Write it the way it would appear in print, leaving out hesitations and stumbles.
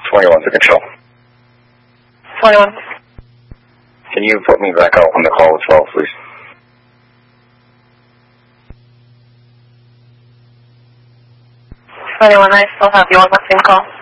21 to control. 21. Can you put me back out on the call with 12, please? 21, I still have you on the same call.